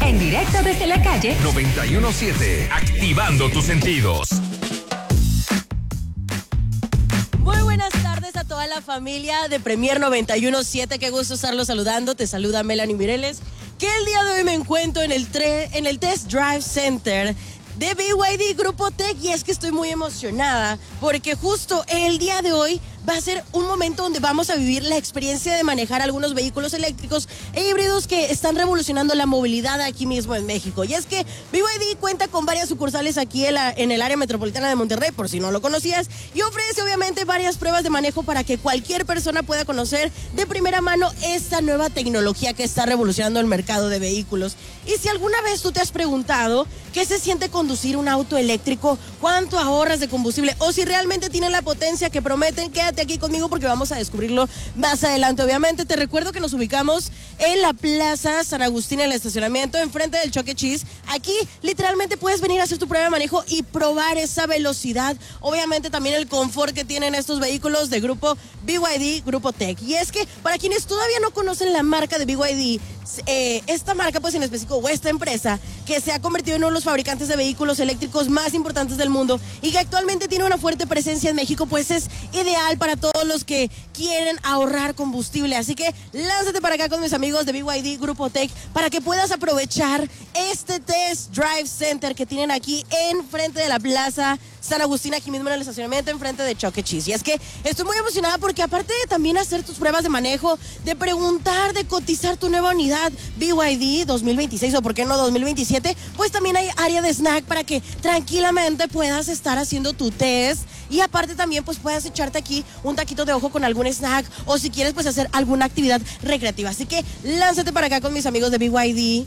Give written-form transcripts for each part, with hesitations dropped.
En directo desde la calle 91.7, activando tus sentidos. Muy buenas tardes a toda la familia de Premier 91.7. Qué gusto estarlos saludando. Te saluda Melanie Mireles, que el día de hoy me encuentro en el Test Drive Center de BYD Grupo Tech, y es que estoy muy emocionada porque justo el día de hoy va a ser un momento donde vamos a vivir la experiencia de manejar algunos vehículos eléctricos e híbridos que están revolucionando la movilidad aquí mismo en México. Y es que BYD cuenta con varias sucursales aquí en el área metropolitana de Monterrey, por si no lo conocías, y ofrece obviamente varias pruebas de manejo para que cualquier persona pueda conocer de primera mano esta nueva tecnología que está revolucionando el mercado de vehículos. Y si alguna vez tú te has preguntado qué se siente conducir un auto eléctrico, cuánto ahorras de combustible, o si realmente tiene la potencia que prometen, quédate aquí conmigo porque vamos a descubrirlo más adelante. Obviamente te recuerdo que nos ubicamos en la Plaza San Agustín, en el estacionamiento, enfrente del Chuck E. Cheese. Aquí literalmente puedes venir a hacer tu prueba de manejo y probar esa velocidad, obviamente también el confort que tienen estos vehículos de grupo BYD, Grupo Tech. Y es que para quienes todavía no conocen la marca de BYD, esta marca pues en específico, o esta empresa que se ha convertido en uno de los fabricantes de vehículos eléctricos más importantes del mundo y que actualmente tiene una fuerte presencia en México, pues es ideal para todos los que quieren ahorrar combustible. Así que lánzate para acá con mis amigos de BYD Grupo Tech para que puedas aprovechar este Test Drive Center que tienen aquí enfrente de la Plaza San Agustín, aquí mismo en el estacionamiento, enfrente de Chuck E. Cheese. Y es que estoy muy emocionada porque aparte de también hacer tus pruebas de manejo, de preguntar, de cotizar tu nueva unidad BYD 2026 o por qué no 2027, pues también hay área de snack para que tranquilamente puedas estar haciendo tu test y aparte también pues puedas echarte aquí un taquito de ojo con algún snack o si quieres pues hacer alguna actividad recreativa. Así que lánzate para acá con mis amigos de BYD,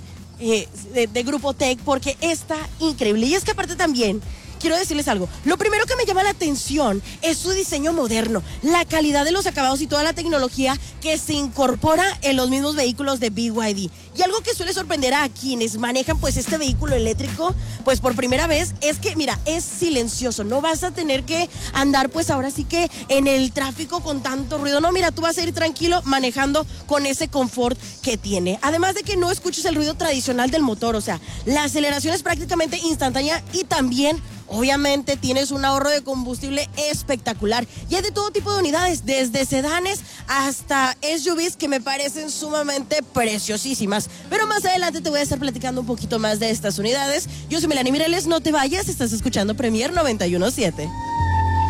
de Grupo Tech, porque está increíble. Y es que aparte también quiero decirles algo. Lo primero que me llama la atención es su diseño moderno, la calidad de los acabados y toda la tecnología que se incorpora en los mismos vehículos de BYD. Y algo que suele sorprender a quienes manejan pues este vehículo eléctrico, pues por primera vez, es que mira, es silencioso. No vas a tener que andar pues ahora sí que en el tráfico con tanto ruido. No, mira, tú vas a ir tranquilo manejando con ese confort que tiene. Además de que no escuches el ruido tradicional del motor, o sea, la aceleración es prácticamente instantánea y también obviamente tienes un ahorro de combustible espectacular. Y hay de todo tipo de unidades, desde sedanes hasta SUVs que me parecen sumamente preciosísimas. Pero más adelante te voy a estar platicando un poquito más de estas unidades. Yo soy Melanie Mireles, no te vayas, estás escuchando Premier 91.7.